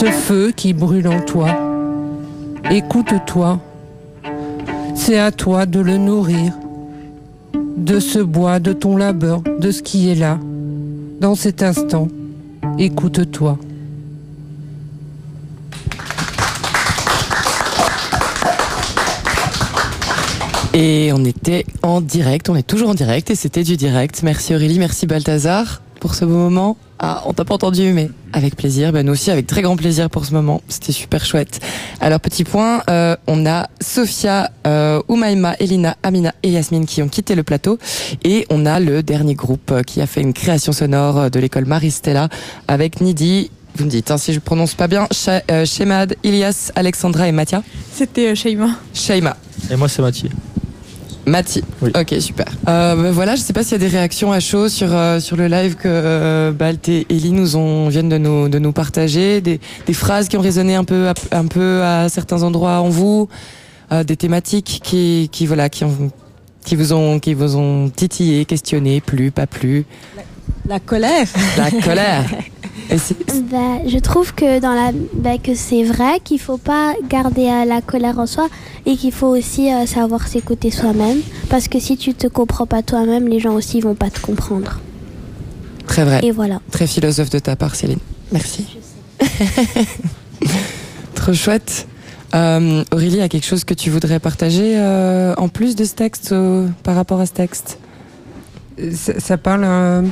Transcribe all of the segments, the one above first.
ce feu qui brûle en toi. Écoute-toi. C'est à toi de le nourrir, de ce bois, de ton labeur, de ce qui est là. Dans cet instant, écoute-toi. Et on était en direct, on est toujours en direct et c'était du direct. Merci Aurélie, merci Balthazar pour ce beau moment. Ah, on t'a pas entendu, mais avec plaisir. Ben nous aussi, avec très grand plaisir pour ce moment. C'était super chouette. Alors, petit point, on a Sophia, Oumaima, Elina, Amina et Yasmine qui ont quitté le plateau. Et on a le dernier groupe qui a fait une création sonore de l'école Marie-Stella avec Nidi. Vous me dites, hein, si je prononce pas bien, Shemad, Ilias, Alexandra et Mathia. C'était Shaima. Shaima. Et moi, c'est Mathie. Mathie. Oui. Ok, super. Voilà, je sais pas s'il y a des réactions à chaud sur le live que Balt et Ellie viennent de nous partager, des phrases qui ont résonné un peu à certains endroits en vous, des thématiques qui vous ont titillé, questionné, plu, pas plu. La colère. La colère. Je trouve que que c'est vrai qu'il faut pas garder la colère en soi et qu'il faut aussi savoir s'écouter soi-même, parce que si tu te comprends pas toi-même, les gens aussi vont pas te comprendre. Très vrai. Et voilà. Très philosophe de ta part, Céline. Merci. Trop chouette. Aurélie, il y a quelque chose que tu voudrais partager en plus de ce texte par rapport à ce texte? Ça parle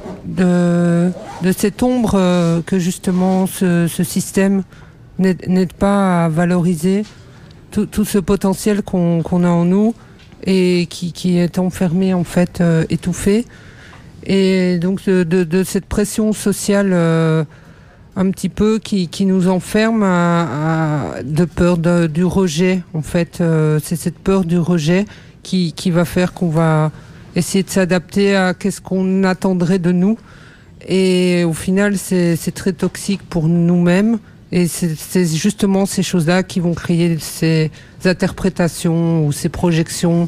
de cette ombre que justement ce système n'aide pas à valoriser, tout ce potentiel qu'on a en nous et qui est enfermé, en fait, étouffé. Et donc de cette pression sociale un petit peu qui nous enferme de peur du rejet, en fait. C'est cette peur du rejet qui va faire qu'on va essayer de s'adapter à qu'est-ce qu'on attendrait de nous. Et au final, c'est très toxique pour nous-mêmes. Et c'est justement ces choses-là qui vont créer ces interprétations ou ces projections.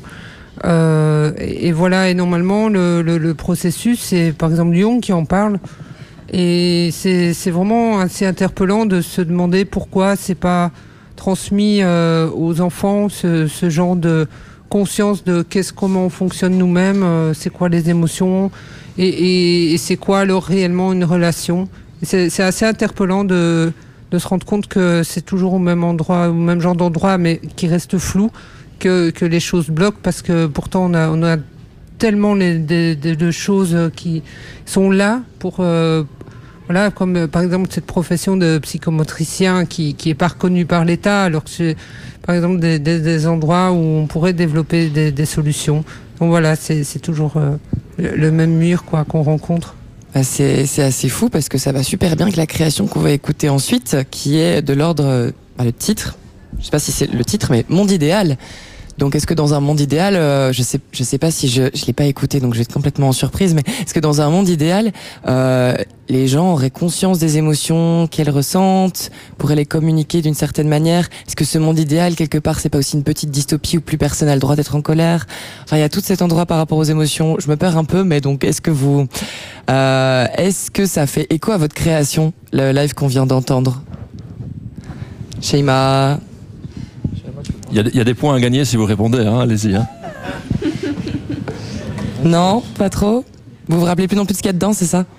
Et voilà, et normalement, le processus, c'est par exemple Jung qui en parle. Et c'est vraiment assez interpellant de se demander pourquoi c'est pas transmis aux enfants ce genre de conscience de comment on fonctionne nous-mêmes, c'est quoi les émotions et c'est quoi alors réellement une relation. C'est assez interpellant de se rendre compte que c'est toujours au même endroit, au même genre d'endroit, mais qui reste flou, que les choses bloquent, parce que pourtant on a tellement de choses qui sont là pour voilà, comme par exemple cette profession de psychomotricien qui est pas reconnue par l'État, alors que c'est par exemple des endroits où on pourrait développer des solutions. Donc voilà, c'est toujours le même mur quoi qu'on rencontre. C'est assez fou parce que ça va super bien avec la création qu'on va écouter ensuite, qui est de l'ordre, le titre, je sais pas si c'est le titre, mais Monde idéal. Donc est-ce que dans un monde idéal, je sais pas si je l'ai pas écouté, donc je vais être complètement en surprise, mais est-ce que dans un monde idéal, les gens auraient conscience des émotions qu'elles ressentent, pourraient les communiquer d'une certaine manière? Est-ce que ce monde idéal, quelque part, c'est pas aussi une petite dystopie où plus personne n'a le droit d'être en colère? Enfin, il y a tout cet endroit par rapport aux émotions. Je me perds un peu, mais donc est-ce que ça fait écho à votre création, le live qu'on vient d'entendre? Shaima. Il y a des points à gagner si vous répondez, hein, allez-y. Hein. Non, pas trop. Vous vous rappelez plus non plus de ce qu'il y a dedans, c'est ça?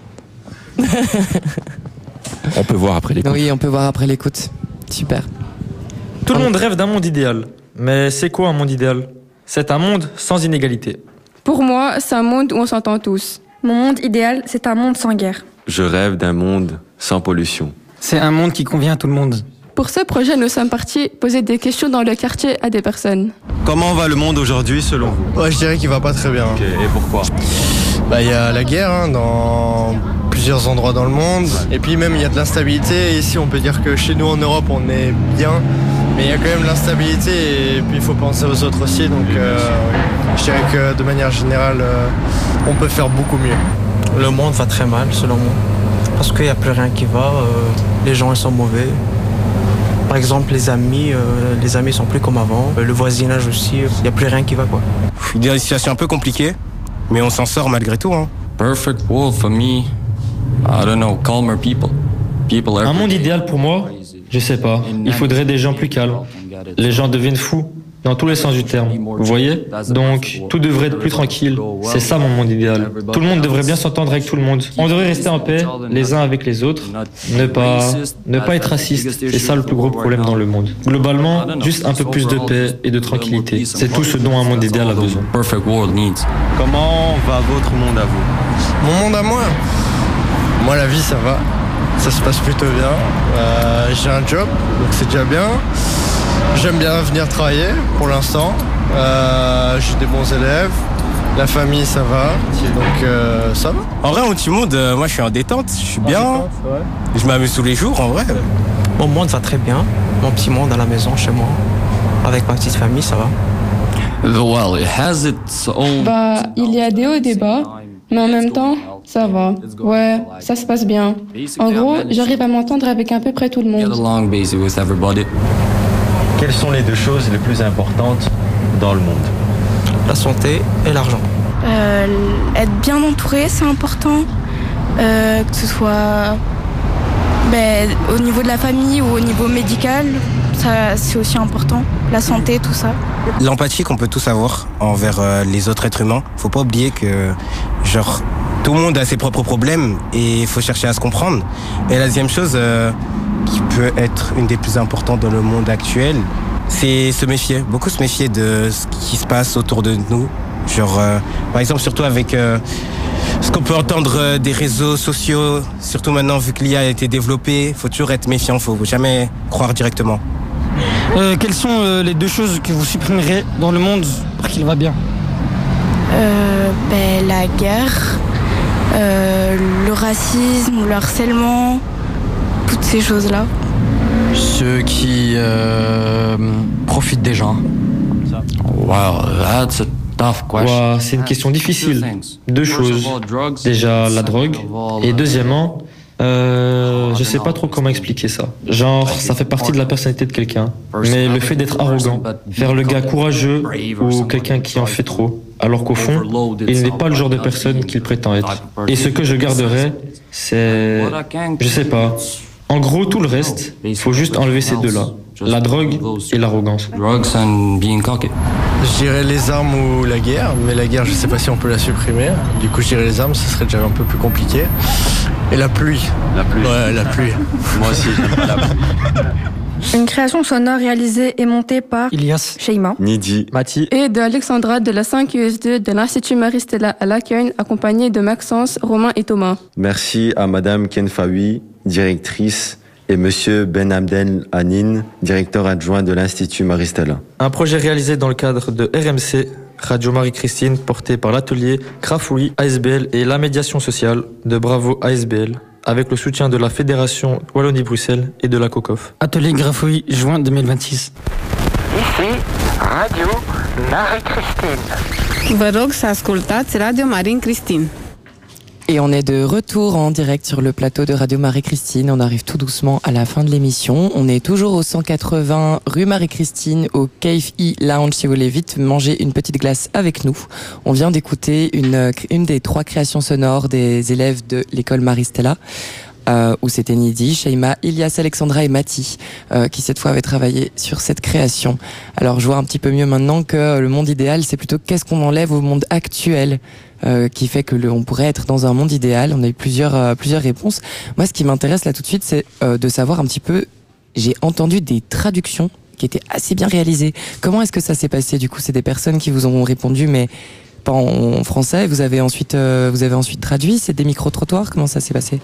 On peut voir après l'écoute. Oui, on peut voir après l'écoute. Super. Tout le monde rêve d'un monde idéal. Mais c'est quoi un monde idéal? C'est un monde sans inégalité. Pour moi, c'est un monde où on s'entend tous. Mon monde idéal, c'est un monde sans guerre. Je rêve d'un monde sans pollution. C'est un monde qui convient à tout le monde. Pour ce projet, nous sommes partis poser des questions dans le quartier à des personnes. Comment va le monde aujourd'hui selon vous? Ouais, je dirais qu'il va pas très bien. Ok, et pourquoi? Il y a la guerre dans plusieurs endroits dans le monde. Et puis même il y a de l'instabilité. Ici on peut dire que chez nous en Europe on est bien. Mais il y a quand même l'instabilité et puis il faut penser aux autres aussi. Donc je dirais que de manière générale on peut faire beaucoup mieux. Le monde va très mal selon moi. Parce qu'il n'y a plus rien qui va. Les gens ils sont mauvais. Par exemple, les amis sont plus comme avant. Le voisinage aussi, il n'y a plus rien qui va, quoi. Il y a une situation un peu compliquée, mais on s'en sort malgré tout. Hein. Perfect world for me. I don't know, calmer people. Un monde idéal pour moi, je sais pas. Il faudrait des gens plus calmes. Les gens deviennent fous, dans tous les sens du terme. Vous voyez? Donc, tout devrait être plus tranquille. C'est ça mon monde idéal. Tout le monde devrait bien s'entendre avec tout le monde. On devrait rester en paix, les uns avec les autres. Ne pas être raciste. C'est ça le plus gros problème dans le monde. Globalement, juste un peu plus de paix et de tranquillité. C'est tout ce dont un monde idéal a besoin. Comment va votre monde à vous? Mon monde à moi? Moi, la vie, ça va. Ça se passe plutôt bien. J'ai un job, donc c'est déjà bien. J'aime bien venir travailler pour l'instant. J'ai des bons élèves. La famille, ça va. Donc, ça va. En vrai, mon petit monde, moi, je suis en détente. Je suis bien. Je m'amuse tous les jours, en vrai. Mon monde va très bien. Mon petit monde à la maison, chez moi. Avec ma petite famille, ça va. Il y a des hauts et des bas, mais en même temps, ça va. Ouais, ça se passe bien. En gros, j'arrive à m'entendre avec à peu près tout le monde. Quelles sont les deux choses les plus importantes dans le monde? La santé et l'argent. Être bien entouré, c'est important. Que ce soit au niveau de la famille ou au niveau médical, ça, c'est aussi important. La santé, tout ça. L'empathie qu'on peut tous avoir envers les autres êtres humains. Faut pas oublier que, tout le monde a ses propres problèmes et il faut chercher à se comprendre. Et la deuxième chose qui peut être une des plus importantes dans le monde actuel, c'est se méfier. Beaucoup se méfier de ce qui se passe autour de nous. Par exemple, surtout avec ce qu'on peut entendre des réseaux sociaux, surtout maintenant vu que l'IA a été développée, il faut toujours être méfiant, il ne faut jamais croire directement. Quelles sont les deux choses que vous supprimerez dans le monde pour qu'il va bien? La guerre, le racisme, le harcèlement, toutes ces choses-là. Ceux qui profitent des gens. C'est une question difficile. Deux choses. Déjà, la drogue. Et deuxièmement, je sais pas trop comment expliquer ça. Ça fait partie de la personnalité de quelqu'un. Mais le fait d'être arrogant, faire le gars courageux ou quelqu'un qui en fait trop, alors qu'au fond, il n'est pas le genre de personne qu'il prétend être. Et ce que je garderai, c'est... Je sais pas. En gros, tout le reste, il faut juste enlever ces deux-là. La drogue et l'arrogance. Je dirais les armes ou la guerre, mais la guerre, je sais pas si on peut la supprimer. Du coup, je dirais les armes, ce serait déjà un peu plus compliqué. Et la pluie. La pluie. Ouais, la pluie. Moi aussi, j'aime pas la pluie. Une création sonore réalisée et montée par Ilias, Sheima, Nidi, Mati et de Alexandra de la 5US2 de l'Institut Marie-Stella à Laken, accompagnée de Maxence, Romain et Thomas. Merci à Madame Kenfaoui, directrice, et Monsieur Ben Abdel Hanin, directeur adjoint de l'Institut Marie-Stella. Un projet réalisé dans le cadre de RMC, Radio Marie-Christine, porté par l'atelier Crafoui ASBL et la médiation sociale de Bravo ASBL, avec le soutien de la Fédération Wallonie-Bruxelles et de la COCOF. Atelier Grafouille, juin 2026. Ici, Radio Marie-Christine. Vă rog să ascultați Radio Marie-Christine. Et on est de retour en direct sur le plateau de Radio Marie-Christine. On arrive tout doucement à la fin de l'émission. On est toujours au 180 rue Marie-Christine, au Cave E Lounge, si vous voulez vite manger une petite glace avec nous. On vient d'écouter une des 3 créations sonores des élèves de l'école Marie-Stella. Où c'était Nidi, Sheima, Ilias, Alexandra et Mati qui cette fois avaient travaillé sur cette création. Alors je vois un petit peu mieux maintenant que le monde idéal, c'est plutôt qu'est-ce qu'on enlève au monde actuel qui fait que on pourrait être dans un monde idéal. On a eu plusieurs réponses. Moi, ce qui m'intéresse là tout de suite, c'est de savoir un petit peu. J'ai entendu des traductions qui étaient assez bien réalisées. Comment est-ce que ça s'est passé? Du coup, c'est des personnes qui vous ont répondu, mais pas en français. Vous avez ensuite traduit. C'est des micro-trottoirs. Comment ça s'est passé?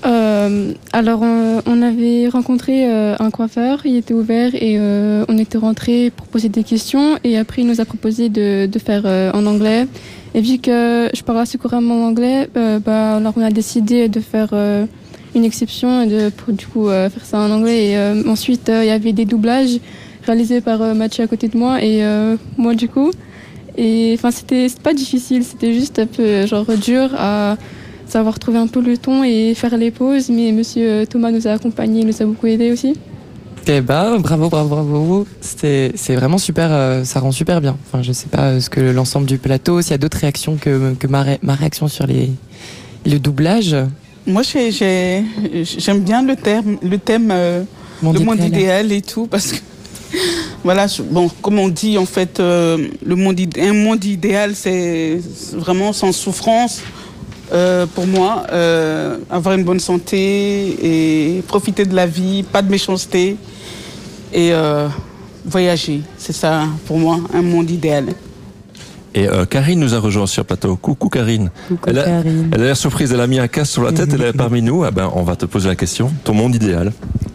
Alors, on avait rencontré un coiffeur, il était ouvert et on était rentrés pour poser des questions et après il nous a proposé de faire en anglais. Et vu que je parle assez couramment anglais, alors on a décidé de faire une exception et pour du coup faire ça en anglais. Et ensuite, il y avait des doublages réalisés par Mathieu à côté de moi et moi du coup. Et enfin, c'était pas difficile, c'était juste un peu dur à savoir trouver un peu le ton et faire les pauses, mais monsieur Thomas nous a accompagnés, il nous a beaucoup aidé aussi. Eh ben, bravo. C'est vraiment super, ça rend super bien. Enfin, je sais pas ce que l'ensemble du plateau, s'il y a d'autres réactions que ma réaction sur le doublage. Moi, j'aime bien le thème, le monde idéal et tout, parce que, voilà, comme on dit, en fait, un monde idéal, c'est vraiment sans souffrance, pour moi, avoir une bonne santé et profiter de la vie, pas de méchanceté, et voyager. C'est ça, pour moi, un monde idéal. Et Karine nous a rejoint sur le plateau. Coucou Karine. Karine. Elle a l'air surprise, elle a mis un casque sur la tête, elle est parmi nous. Ah ben, on va te poser la question. Ton monde idéal?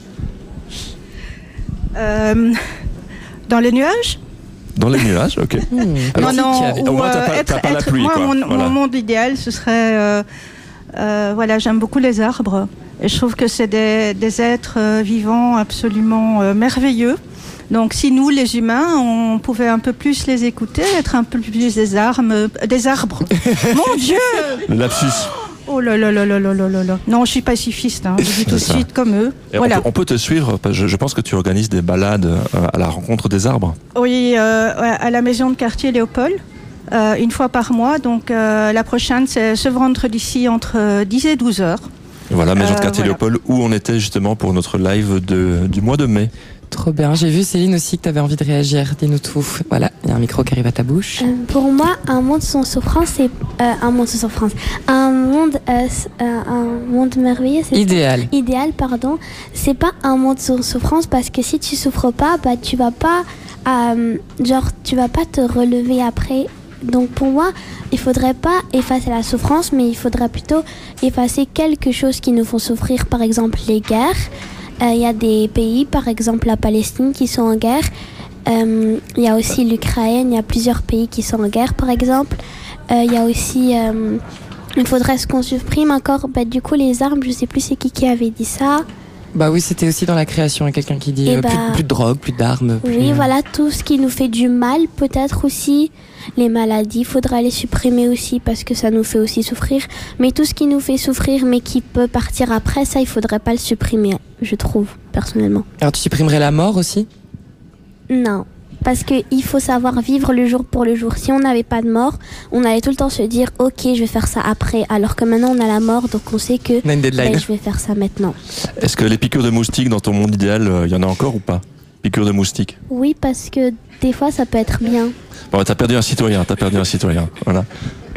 Dans les nuages? Dans les nuages, ok. Alors, non, au moins t'as pas la pluie. Moi, quoi. mon monde idéal, ce serait... voilà, j'aime beaucoup les arbres. Et je trouve que c'est des êtres vivants absolument merveilleux. Donc si nous, les humains, on pouvait un peu plus les écouter, être un peu plus des arbres. Mon Dieu! Le lapsus. Oh là là là là là là là. Non, je suis pacifiste, je dis tout de suite comme eux. Et voilà. On peut te suivre, je pense que tu organises des balades à la rencontre des arbres. Oui, à la maison de quartier Léopold, une fois par mois. Donc la prochaine, c'est ce vendredi-ci entre 10 et 12 heures. Voilà, maison de quartier Léopold, où on était justement pour notre live du mois de mai. Trop bien. J'ai vu, Céline, aussi que tu avais envie de réagir. Dis-nous tout. Voilà, il y a un micro qui arrive à ta bouche. Pour moi, un monde sans souffrance, c'est un monde sans souffrance. Un monde merveilleux, c'est idéal. Idéal, pardon. C'est pas un monde sans souffrance parce que si tu souffres pas, tu vas pas, tu vas pas te relever après. Donc pour moi, il faudrait pas effacer la souffrance, mais il faudrait plutôt effacer quelque chose qui nous font souffrir. Par exemple, les guerres. Il y a des pays, par exemple la Palestine, qui sont en guerre. Il y a aussi l'Ukraine, il y a plusieurs pays qui sont en guerre, par exemple. Il y a aussi... il faudrait qu'on supprime encore, du coup, les armes. Je sais plus c'est qui avait dit ça. Bah oui, c'était aussi dans la création. Il y a quelqu'un qui dit plus de drogue, plus d'armes. Oui, voilà, tout ce qui nous fait du mal, peut-être aussi. Les maladies, il faudra les supprimer aussi parce que ça nous fait aussi souffrir. Mais tout ce qui nous fait souffrir mais qui peut partir après, ça, il faudrait pas le supprimer, je trouve, personnellement. Alors tu supprimerais la mort aussi? Non, parce qu'il faut savoir vivre le jour pour le jour. Si on n'avait pas de mort, on allait tout le temps se dire « Ok, je vais faire ça après ». Alors que maintenant, on a la mort, donc on sait que je vais faire ça maintenant. Est-ce que les piqûres de moustiques dans ton monde idéal, il y en a encore ou pas? Piqûres de moustiques? Oui, parce que des fois, ça peut être bien. Bon, t'as perdu un citoyen, voilà.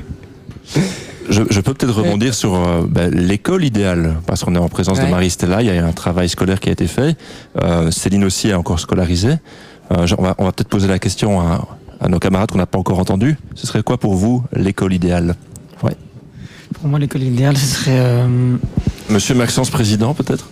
Je peux peut-être rebondir sur l'école idéale, parce qu'on est en présence de Marie-Stella, il y a un travail scolaire qui a été fait, Céline aussi est encore scolarisée. On va peut-être poser la question à nos camarades qu'on n'a pas encore entendus. Ce serait quoi pour vous l'école idéale? Ouais. Pour moi, l'école idéale, ce serait... Monsieur Maxence, président, peut-être?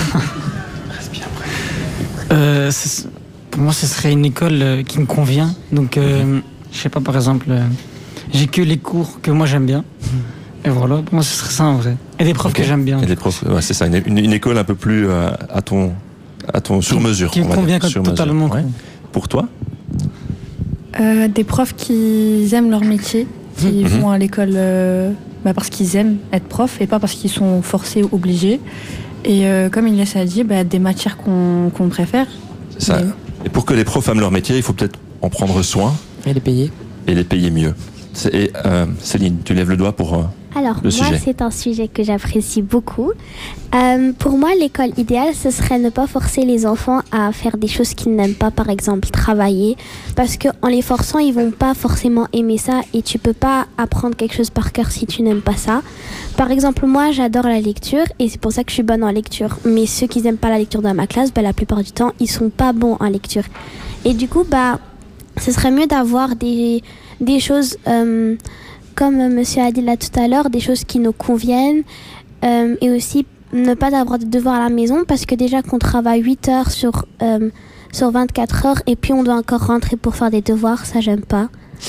Pour moi, ce serait une école qui me convient. Donc, je sais pas, par exemple, j'ai que les cours que moi j'aime bien. Et voilà, pour moi, ce serait ça en vrai. Et des profs que j'aime bien. Et des profs, c'est ça, une école un peu plus à ton sur mesure. Qui me convient totalement. Ouais. Pour toi? Des profs qui aiment leur métier, qui vont à l'école parce qu'ils aiment être profs et pas parce qu'ils sont forcés ou obligés. Et comme Ilyes a dit, des matières qu'on préfère. C'est ça. Et pour que les profs aiment leur métier, il faut peut-être en prendre soin. Et les payer. Et les payer mieux. Et Céline, tu lèves le doigt pour Alors, le sujet. Moi, c'est un sujet que j'apprécie beaucoup. Pour moi, l'école idéale, ce serait ne pas forcer les enfants à faire des choses qu'ils n'aiment pas, par exemple travailler, parce qu'en les forçant, ils vont pas forcément aimer ça et tu peux pas apprendre quelque chose par cœur si tu n'aimes pas ça. Par exemple, moi, j'adore la lecture et c'est pour ça que je suis bonne en lecture. Mais ceux qui n'aiment pas la lecture dans ma classe, la plupart du temps, ils sont pas bons en lecture. Et du coup, ce serait mieux d'avoir des choses... comme monsieur a dit là tout à l'heure, des choses qui nous conviennent et aussi ne pas avoir de devoirs à la maison parce que déjà qu'on travaille 8 heures sur 24 heures et puis on doit encore rentrer pour faire des devoirs, ça j'aime pas.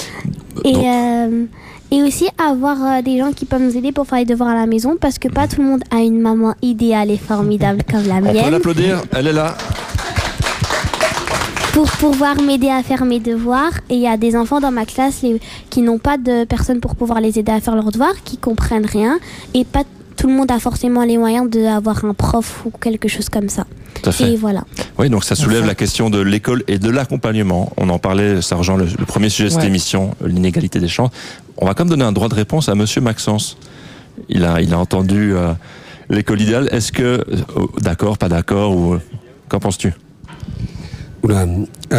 Et aussi avoir des gens qui peuvent nous aider pour faire les devoirs à la maison parce que pas tout le monde a une maman idéale et formidable comme la mienne. On peut l'applaudir, elle est là. Pour pouvoir m'aider à faire mes devoirs. Et il y a des enfants dans ma classe qui n'ont pas de personne pour pouvoir les aider à faire leurs devoirs, qui comprennent rien. Et pas tout le monde a forcément les moyens d'avoir un prof ou quelque chose comme ça. Tout à fait. Et voilà. Oui, donc ça soulève la question de l'école et de l'accompagnement. On en parlait, ça rejoint le premier sujet de cette émission, l'inégalité des chances. On va quand même donner un droit de réponse à monsieur Maxence. il a entendu l'école idéale. Est-ce que d'accord, pas d'accord, ou qu'en penses-tu? Oula,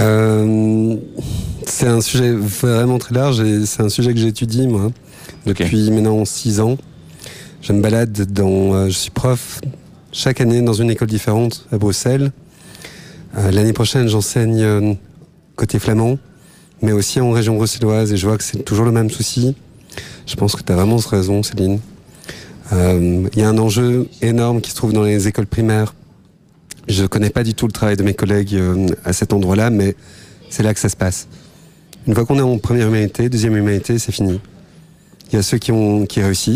c'est un sujet vraiment très large et c'est un sujet que j'étudie moi depuis maintenant 6 ans. Je me balade je suis prof chaque année dans une école différente à Bruxelles. L'année prochaine, j'enseigne côté flamand, mais aussi en région bruxelloise, et je vois que c'est toujours le même souci. Je pense que tu as vraiment raison, Céline. Il y a un enjeu énorme qui se trouve dans les écoles primaires. Je connais pas du tout le travail de mes collègues à cet endroit-là, mais c'est là que ça se passe. Une fois qu'on est en première humanité, deuxième humanité, c'est fini. Il y a ceux qui réussissent.